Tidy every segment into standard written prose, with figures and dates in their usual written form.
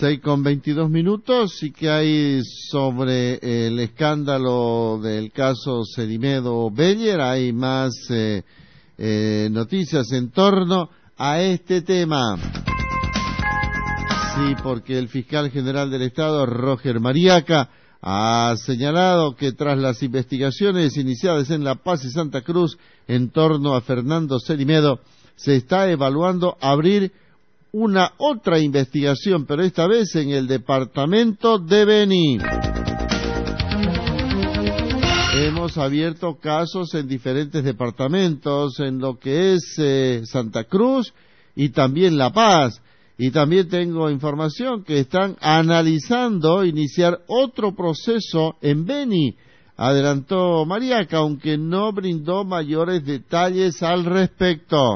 6:22, y que hay sobre el escándalo del caso Cerimedo Beller. Hay más noticias en torno a este tema. Sí, porque el fiscal general del Estado, Roger Mariaca, ha señalado que tras las investigaciones iniciadas en La Paz y Santa Cruz en torno a Fernando Cerimedo, se está evaluando abrir una otra investigación, pero esta vez en el departamento de Beni. Hemos abierto casos en diferentes departamentos, en lo que es Santa Cruz y también La Paz. Y también tengo información que están analizando iniciar otro proceso en Beni, adelantó Mariaca, aunque no brindó mayores detalles al respecto.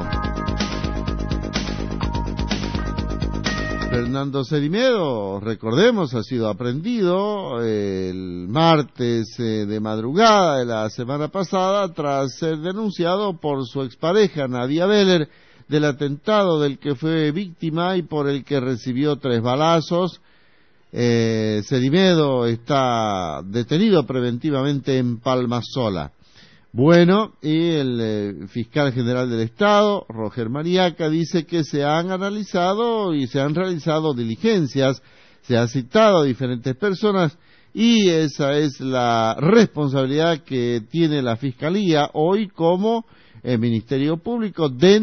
Fernando Cerimedo, recordemos, ha sido aprehendido el martes de madrugada de la semana pasada tras ser denunciado por su expareja Nadia Beller del atentado del que fue víctima y por el que recibió 3 balazos. Cerimedo está detenido preventivamente en Palmasola. Bueno, y el fiscal general del Estado, Roger Mariaca, dice que se han analizado y se han realizado diligencias, se ha citado a diferentes personas y esa es la responsabilidad que tiene la Fiscalía hoy como Ministerio Público